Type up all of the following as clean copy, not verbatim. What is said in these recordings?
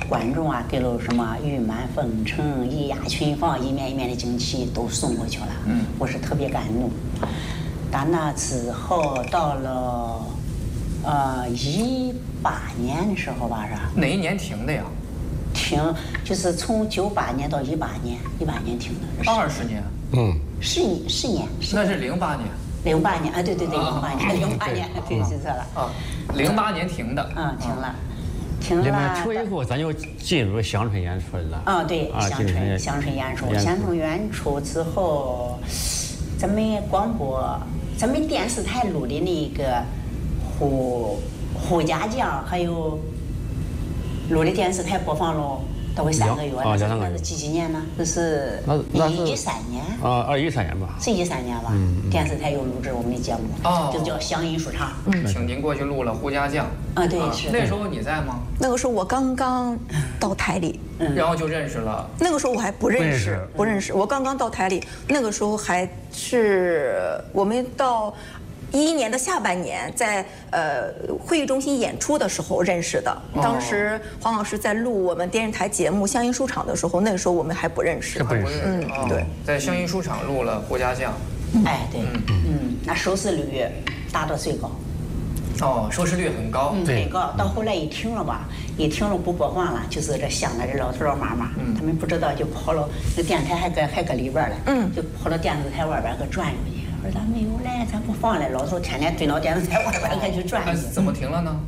观众啊，给了什么玉满风尘、一压群芳，一面一面的旌旗都送过去了。我是特别感动。但那之后到了18年的时候吧，是吧？ 哪一年停的呀？ 停就是从98年到18年，18年停的。 20年。 10年。 那是08年。 08年啊，对，08年，对，记错了。 08年停的。 停了。停了。 停以后，咱就进入乡村演出了。 对，乡村演出。乡村演出之后，咱们广播，咱们电视台录的那个胡家将，还有录的电视台播放了大概3个月。那是几年呢？这是13年。 13年吧。 是13年吧？电视台又录制我们的节目，就叫乡音说唱。 请您过去录了胡家将。 对，是。 那时候你在吗？ 那个时候我刚刚到台里， 然后就认识了。 那个时候我还不认识，我刚刚到台里，那个时候还是我们到11年的下半年，在会议中心演出的时候认识的。当时黄老师在录我们电视台节目《乡音书场》的时候，那个时候我们还不认识。 对，在乡音书场录了胡家将。 对，那收视率达到最高。 收视率很高。 很高。到后来一停了吧，不播放了，就是这乡的这老头老妈妈，他们不知道就跑了，那电台还搁里边了，就跑到电视台外边给转悠去。我说咱没有来，咱不放了。老头天天蹲到电视台外边给去转悠。 怎么停了呢？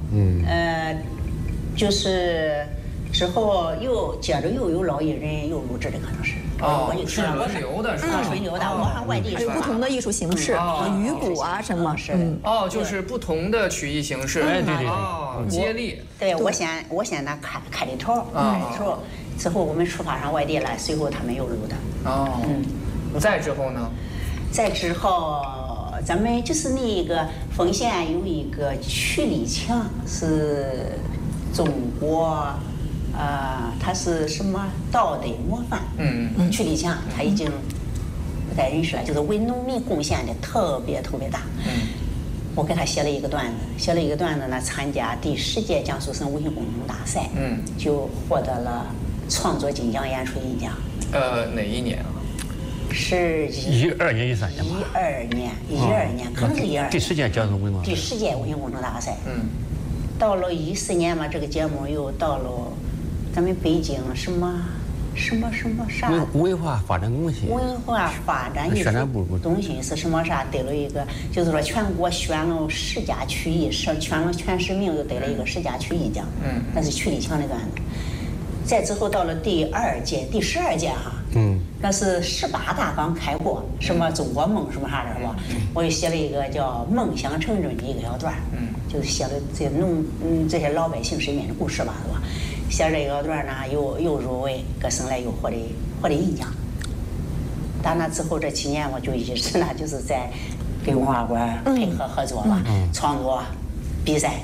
就是之后又接着又有老艺人又录制的，可能是。 是轮流的，是吧？ 轮流的，我上外地还有不同的艺术形式，鱼鼓啊什么。 是。 就是不同的曲艺形式。对。接力。 对，我先那开的头，之后我们出发上外地了，随后他们又录的。 再之后呢？ 再之后，咱们就是那个丰县有一个曲力强，是中国，他是什么道德模范。曲力强他已经不在人世了，就是为农民贡献的特别大。我给他写了一个段子呢，参加第10届江苏省文艺工农大赛，就获得了创作金奖、演出银奖。 哪一年啊？ 是 12年、13年吧。 12年，可能是12。 第10届江苏文艺。 第10届文艺工程大赛。到了14年嘛，这个节目又到了咱们北京什么啥？ 文化发展中心。 文化发展艺术中心是什么啥？得了一个，就是说全国选了10佳曲艺，选了前10名，又得了一个10佳曲艺奖。那是曲力强的段子。再之后到了第12届哈。那是18大刚开过，什么中国梦什么啥的是吧？我又写了一个叫梦想成真的一个小段，就是写了这些老百姓身边的故事吧，是吧？写这个段呢，又入围，搁省来又获得银奖。但那之后这7年，我就一直呢就是在跟文化馆配合合作吧，创作比赛，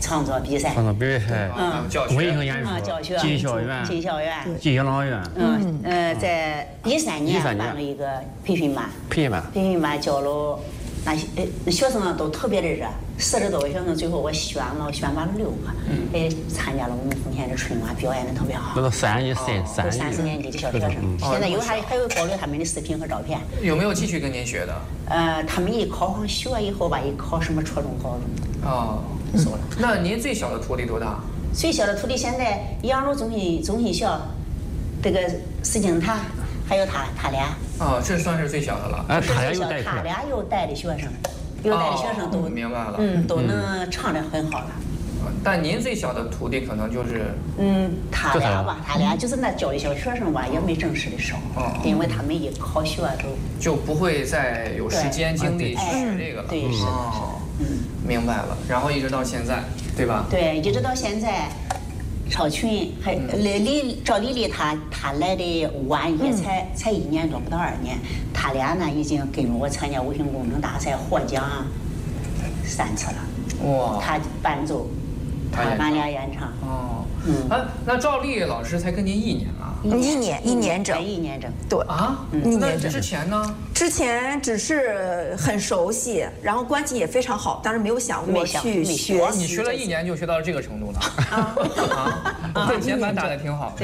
文艺演出， 教学， 进校园，进养老院。 在13年办了一个培训班，教了那学生都特别的热，40多个学生，最后我选拔了6个，参加了我们丰县的春晚，表演的特别好。 那都30年级的小学生，现在还有保留他们的视频和照片。 有没有继续跟您学的？ 他们一考上学以后吧，一考什么初中、高中。收了。 那您最小的徒弟多大？ 最小的徒弟现在杨楼中心校，这个石敬他，还有他俩。 这算是最小的了。 他俩又带的学生，都明白了。 都能唱得很好了。 但您最小的徒弟可能就是。 他俩就是那教的小学生吧，也没正式的上，因为他们一考学就不会再有时间精力去学这个了。 对，是。 明白了，然后一直到现在，对吧？ 对，一直到现在，超群还赵丽丽她来的晚，也才1年多，不到2年。他俩呢已经跟着我参加文艺工程大赛，获奖3次了。哇！他伴奏，俺俩演唱。 那赵丽老师才跟您1年啊 ？1年整。对啊 ，1年整。 之前呢？ 之前只是很熟悉，然后关系也非常好，但是没有想过去学习。 你学了1年就学到了这个程度了。啊，这节板打得挺好。